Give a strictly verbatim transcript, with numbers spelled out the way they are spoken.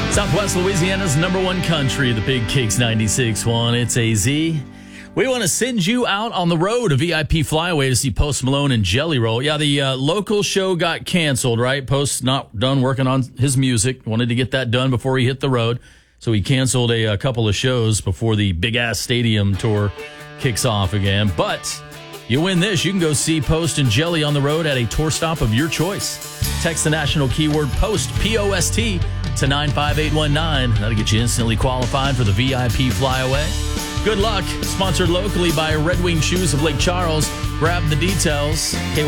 Southwest Louisiana's number one country, the Big Kicks ninety-six point one. It's A Z. We want to send you out on the road, a V I P flyaway to see Post Malone and Jelly Roll. Yeah, the uh, local show got canceled, right? Post's not done working on his music. Wanted to get that done before he hit the road. So he canceled a, a couple of shows before the big-ass stadium tour kicks off again. But you win this, you can go see Post and Jelly on the road at a tour stop of your choice. Text the national keyword POST, P O S T, to nine five eight one nine. That'll get you instantly qualified for the V I P flyaway. Good luck. Sponsored locally by Red Wing Shoes of Lake Charles. Grab the details. K